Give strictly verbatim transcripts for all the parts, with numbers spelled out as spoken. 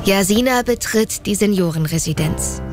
Jasina betritt die Seniorenresidenz.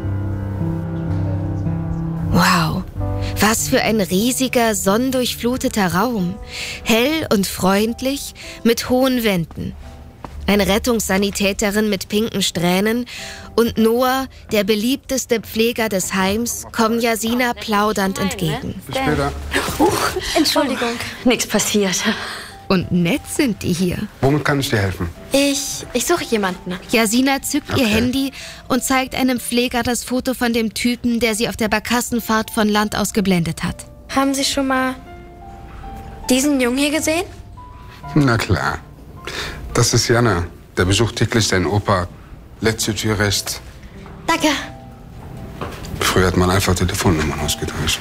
Wow, was für ein riesiger, sonnendurchfluteter Raum. Hell und freundlich, mit hohen Wänden. Eine Rettungssanitäterin mit pinken Strähnen und Noah, der beliebteste Pfleger des Heims, kommen Jasina plaudernd entgegen. Bis später. Uh, Entschuldigung. Oh, nichts passiert. Und nett sind die hier. Womit kann ich dir helfen? Ich, ich suche jemanden. Jasina zückt Okay. ihr Handy und zeigt einem Pfleger das Foto von dem Typen, der sie auf der Barkassenfahrt von Land aus geblendet hat. Haben Sie schon mal diesen Jungen hier gesehen? Na klar. Das ist Janne. Der besucht täglich seinen Opa. Letzte Tür rechts. Danke. Früher hat man einfach Telefonnummern ausgetauscht.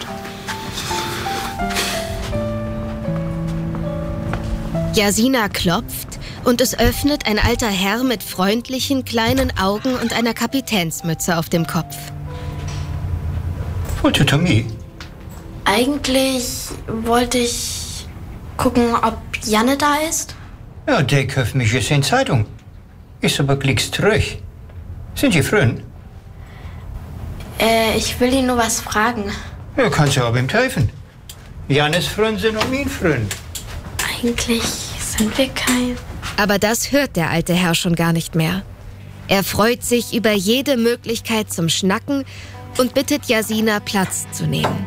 Jasina klopft und es öffnet ein alter Herr mit freundlichen, kleinen Augen und einer Kapitänsmütze auf dem Kopf. Wollte Tommy? Eigentlich wollte ich gucken, ob Janne da ist. Ja, der kauft mich jetzt in Zeitung. Ist aber glicks zurück. Sind Sie Freund? Äh, ich will ihn nur was fragen. Ja, kannst du aber ihm helfen. Jannes Freund sind auch mein Freund. Eigentlich sind wir kein... Aber das hört der alte Herr schon gar nicht mehr. Er freut sich über jede Möglichkeit zum Schnacken und bittet Jasina, Platz zu nehmen.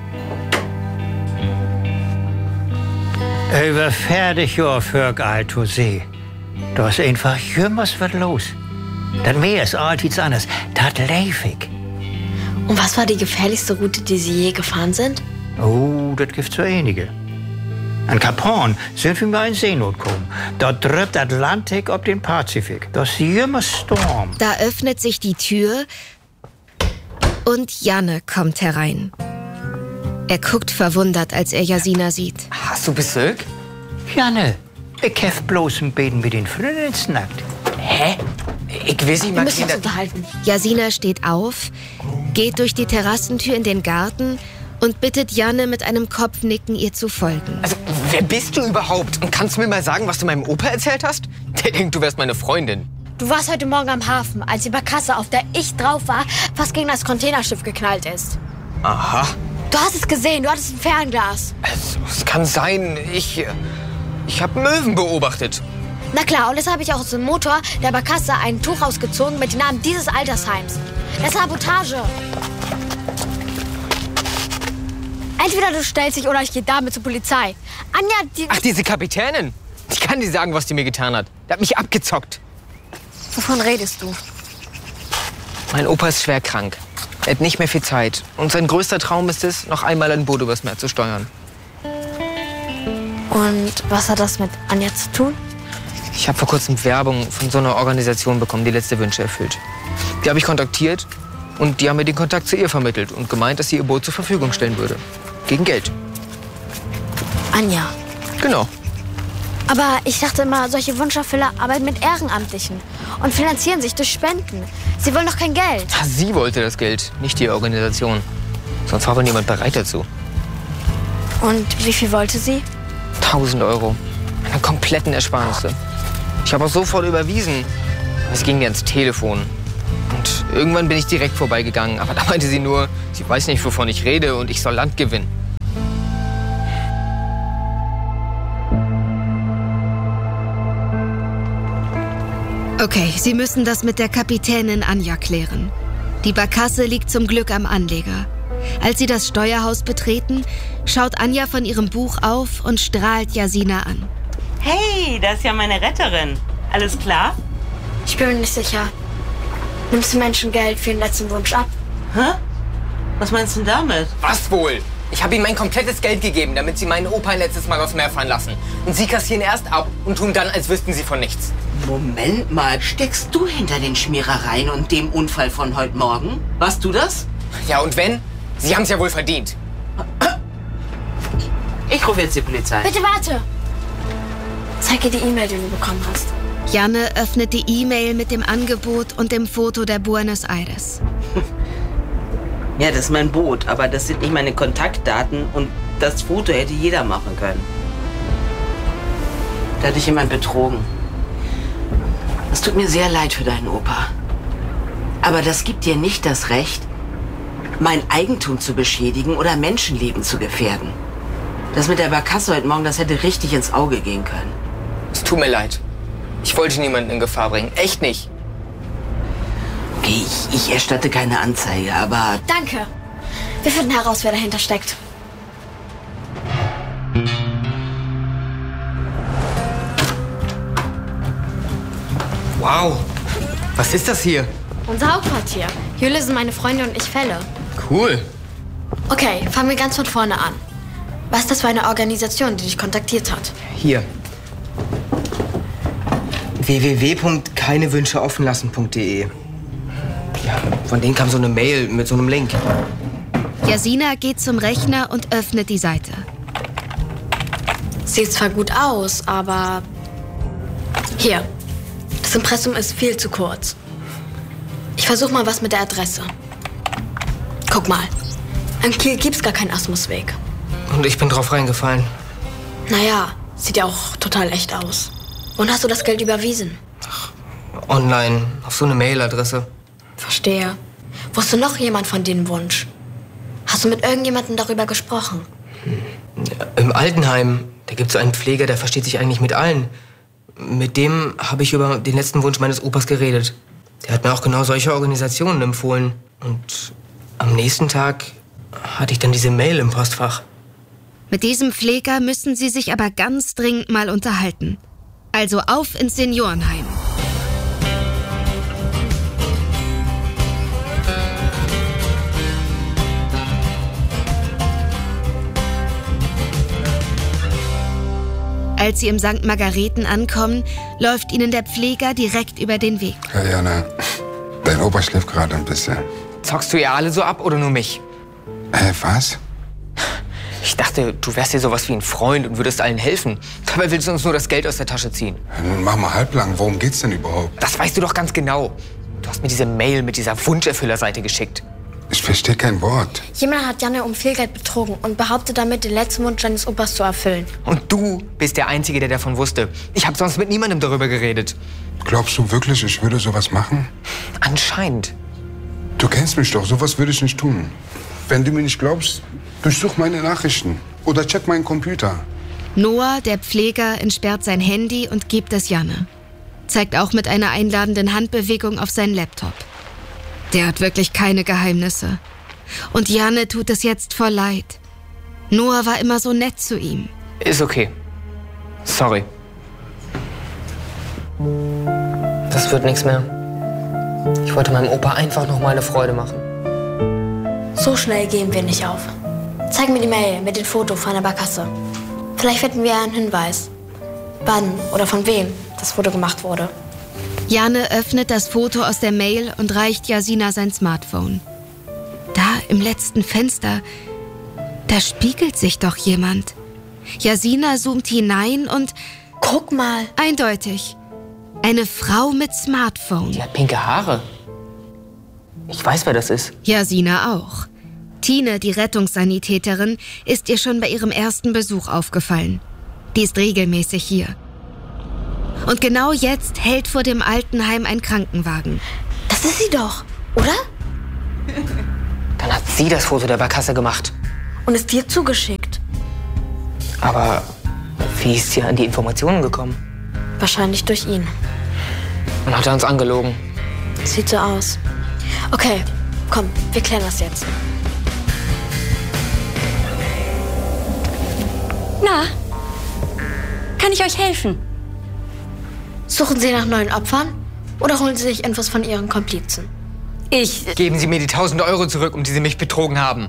Über fertig Jahr für Alto See. Da ist einfach jümmers was los. Das Meer ist alltid anders. Das leifig. Und was war die gefährlichste Route, die Sie je gefahren sind? Oh, das gibt so einige. An Cap Horn sind wir mal in Seenot gekommen. Dort drückt Atlantik auf den Pazifik. Das ist jümmer Sturm. Da öffnet sich die Tür und Janne kommt herein. Er guckt verwundert, als er Jasina sieht. Hast du Besuch? Janne, ich hef bloß ein Beten mit den Freunden snackt. Hä? Ich weiß nicht, Wir mal müssen uns das... unterhalten. Jasina steht auf, geht durch die Terrassentür in den Garten und bittet Janne mit einem Kopfnicken, ihr zu folgen. Also, wer bist du überhaupt? Und kannst du mir mal sagen, was du meinem Opa erzählt hast? Der denkt, du wärst meine Freundin. Du warst heute Morgen am Hafen, als die Barkasse, auf der ich drauf war, fast gegen das Containerschiff geknallt ist. Aha. Du hast es gesehen, du hattest ein Fernglas. Also, es kann sein, ich... Ich habe Möwen beobachtet. Na klar, und deshalb habe ich auch aus dem Motor der Barkasse ein Tuch rausgezogen mit dem Namen dieses Altersheims. Das ist Sabotage. Entweder du stellst dich oder ich gehe damit zur Polizei. Anja, die... Ach, diese Kapitänin. Ich kann dir sagen, was die mir getan hat. Die hat mich abgezockt. Wovon redest du? Mein Opa ist schwer krank. Er hat nicht mehr viel Zeit. Und sein größter Traum ist es, noch einmal ein Boot übers Meer zu steuern. Und was hat das mit Anja zu tun? Ich habe vor kurzem Werbung von so einer Organisation bekommen, die letzte Wünsche erfüllt. Die habe ich kontaktiert und die haben mir den Kontakt zu ihr vermittelt und gemeint, dass sie ihr Boot zur Verfügung stellen würde. Gegen Geld. Anja. Genau. Aber ich dachte immer, solche Wunscherfüller arbeiten mit Ehrenamtlichen und finanzieren sich durch Spenden. Sie wollen doch kein Geld. Sie wollte das Geld, nicht die Organisation. Sonst war wohl niemand bereit dazu. Und wie viel wollte sie? tausend Euro. Meine kompletten Ersparnisse. Ich habe auch sofort überwiesen. Es ging mir ans Telefon. Und irgendwann bin ich direkt vorbeigegangen. Aber da meinte sie nur, sie weiß nicht, wovon ich rede und ich soll Land gewinnen. Okay, sie müssen das mit der Kapitänin Anja klären. Die Barkasse liegt zum Glück am Anleger. Als sie das Steuerhaus betreten, schaut Anja von ihrem Buch auf und strahlt Jasina an. Hey, das ist ja meine Retterin. Alles klar? Ich bin mir nicht sicher. Nimmst du Menschen Geld für den letzten Wunsch ab? Hä? Was meinst du denn damit? Was wohl? Ich habe ihnen mein komplettes Geld gegeben, damit sie meinen Opa letztes Mal aufs Meer fahren lassen. Und sie kassieren erst ab und tun dann, als wüssten sie von nichts. Moment mal, steckst du hinter den Schmierereien und dem Unfall von heute Morgen? Warst du das? Ja, und wenn? Sie haben es ja wohl verdient. Ich rufe jetzt die Polizei. Bitte warte! Zeig ihr die E-Mail, die du bekommen hast. Janne öffnet die E-Mail mit dem Angebot und dem Foto der Buenos Aires. Ja, das ist mein Boot, aber das sind nicht meine Kontaktdaten und das Foto hätte jeder machen können. Da hat dich jemand betrogen. Es tut mir sehr leid für deinen Opa. Aber das gibt dir nicht das Recht, mein Eigentum zu beschädigen oder Menschenleben zu gefährden. Das mit der Barkasse heute Morgen, das hätte richtig ins Auge gehen können. Es tut mir leid. Ich wollte niemanden in Gefahr bringen. Echt nicht. Okay, ich, ich erstatte keine Anzeige, aber... Danke. Wir finden heraus, wer dahinter steckt. Wow. Was ist das hier? Unser Hauptquartier. Hier lösen meine Freunde und ich Fälle. Cool. Okay, fangen wir ganz von vorne an. Was ist das für eine Organisation, die dich kontaktiert hat? Hier. w w w punkt keinewünscheoffenlassen punkt de. Ja, von denen kam so eine Mail mit so einem Link. Jasina geht zum Rechner und öffnet die Seite. Sieht zwar gut aus, aber... Hier. Das Impressum ist viel zu kurz. Ich versuche mal was mit der Adresse. Guck mal. In Kiel gibt's gar keinen Asmusweg. Und ich bin drauf reingefallen. Naja, sieht ja auch total echt aus. Und hast du das Geld überwiesen? Online, auf so eine Mailadresse. Verstehe. Wusste noch jemand von dem Wunsch? Hast du mit irgendjemandem darüber gesprochen? Im Altenheim, da gibt's so einen Pfleger, der versteht sich eigentlich mit allen. Mit dem habe ich über den letzten Wunsch meines Opas geredet. Der hat mir auch genau solche Organisationen empfohlen. Und am nächsten Tag hatte ich dann diese Mail im Postfach. Mit diesem Pfleger müssen sie sich aber ganz dringend mal unterhalten. Also auf ins Seniorenheim. Als sie im Sankt Margareten ankommen, läuft ihnen der Pfleger direkt über den Weg. Ja, Jana, dein Opa schläft gerade ein bisschen. Zockst du ihr alle so ab oder nur mich? Äh, was? Ich dachte, du wärst dir sowas wie ein Freund und würdest allen helfen. Dabei willst du uns nur das Geld aus der Tasche ziehen. Nun mach mal halblang. Worum geht's denn überhaupt? Das weißt du doch ganz genau. Du hast mir diese Mail mit dieser Wunscherfüllerseite geschickt. Ich verstehe kein Wort. Jemand hat Janne um viel Geld betrogen und behauptet damit, den letzten Wunsch seines Opas zu erfüllen. Und du bist der Einzige, der davon wusste. Ich habe sonst mit niemandem darüber geredet. Glaubst du wirklich, ich würde sowas machen? Anscheinend. Du kennst mich doch. Sowas würde ich nicht tun. Wenn du mir nicht glaubst, durchsuch meine Nachrichten oder check meinen Computer. Noah, der Pfleger, entsperrt sein Handy und gibt es Janne. Zeigt auch mit einer einladenden Handbewegung auf seinen Laptop. Der hat wirklich keine Geheimnisse. Und Janne tut es jetzt voll leid. Noah war immer so nett zu ihm. Ist okay. Sorry. Das wird nichts mehr. Ich wollte meinem Opa einfach noch mal eine Freude machen. So schnell geben wir nicht auf. Zeig mir die Mail mit dem Foto von der Barkasse. Vielleicht finden wir einen Hinweis, wann oder von wem das Foto gemacht wurde. Janne öffnet das Foto aus der Mail und reicht Jasina sein Smartphone. Da im letzten Fenster, da spiegelt sich doch jemand. Jasina zoomt hinein und... Guck mal. Eindeutig. Eine Frau mit Smartphone. Die hat pinke Haare. Ich weiß, wer das ist. Jasina auch. Tine, die Rettungssanitäterin, ist ihr schon bei ihrem ersten Besuch aufgefallen. Die ist regelmäßig hier. Und genau jetzt hält vor dem Altenheim ein Krankenwagen. Das ist sie doch, oder? Dann hat sie das Foto der Barkasse gemacht. Und es dir zugeschickt. Aber wie ist sie an die Informationen gekommen? Wahrscheinlich durch ihn. Und hat er uns angelogen? Sieht so aus. Okay, komm, wir klären das jetzt. Na, kann ich euch helfen? Suchen Sie nach neuen Opfern oder holen Sie sich Infos von Ihren Komplizen? Ich... Geben Sie mir die tausend Euro zurück, um die Sie mich betrogen haben.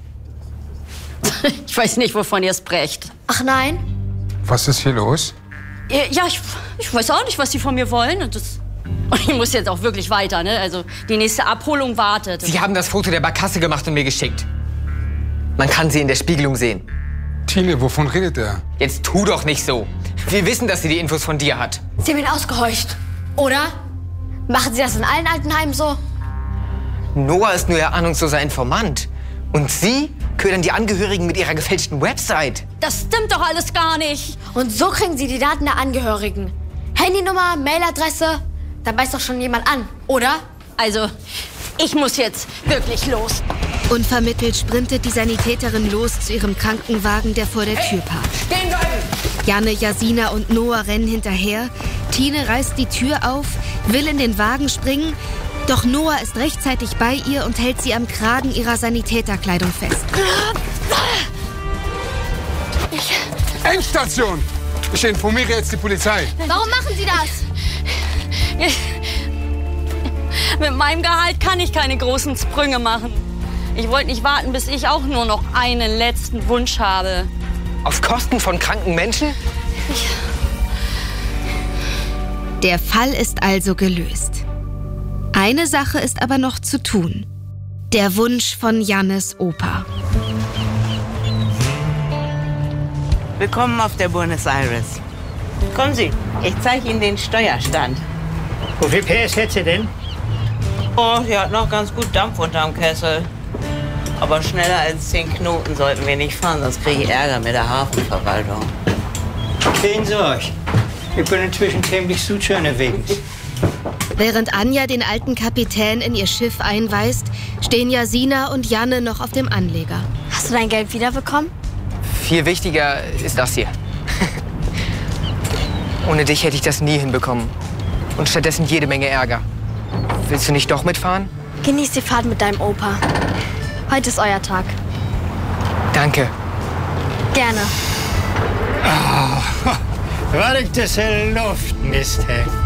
Ich weiß nicht, wovon ihr sprecht. Ach nein? Was ist hier los? Ja, ich, ich weiß auch nicht, was Sie von mir wollen. Und, das, und ich muss jetzt auch wirklich weiter, ne? Also, die nächste Abholung wartet. Sie haben das Foto der Barkasse gemacht und mir geschickt. Man kann sie in der Spiegelung sehen. Tine, wovon redet er? Jetzt tu doch nicht so. Wir wissen, dass sie die Infos von dir hat. Sie haben ihn ausgehorcht, oder? Machen Sie das in allen Altenheimen so? Noah ist nur ihr ahnungsloser Informant. Und Sie ködern die Angehörigen mit ihrer gefälschten Website. Das stimmt doch alles gar nicht. Und so kriegen Sie die Daten der Angehörigen. Handynummer, Mailadresse, da beißt doch schon jemand an, oder? Also, Ich muss jetzt wirklich los. Unvermittelt sprintet die Sanitäterin los zu ihrem Krankenwagen, der vor der Tür parkt. Stehen bleiben! Janne, Jasina und Noah rennen hinterher. Tine reißt die Tür auf, will in den Wagen springen, doch Noah ist rechtzeitig bei ihr und hält sie am Kragen ihrer Sanitäterkleidung fest. Endstation! Ich informiere jetzt die Polizei. Warum machen Sie das? Mit meinem Gehalt kann ich keine großen Sprünge machen. Ich wollte nicht warten, bis ich auch nur noch einen letzten Wunsch habe. Auf Kosten von kranken Menschen? Ich Der Fall ist also gelöst. Eine Sache ist aber noch zu tun. Der Wunsch von Jannes Opa. Willkommen auf der Buenos Aires. Kommen Sie, ich zeige Ihnen den Steuerstand. Wie viel P S hätte sie denn? Oh, sie hat noch ganz gut Dampf unterm Kessel. Aber schneller als zehn Knoten sollten wir nicht fahren, sonst kriege ich Ärger mit der Hafenverwaltung. Keine Sorge. Ich bin inzwischen ziemlich gut schon unterwegs. Während Anja den alten Kapitän in ihr Schiff einweist, stehen Jasina und Janne noch auf dem Anleger. Hast du dein Geld wiederbekommen? Viel wichtiger ist das hier. Ohne dich hätte ich das nie hinbekommen. Und stattdessen jede Menge Ärger. Willst du nicht doch mitfahren? Genieß die Fahrt mit deinem Opa. Heute ist euer Tag. Danke. Gerne. Oh, war das Luft, Mist, hey.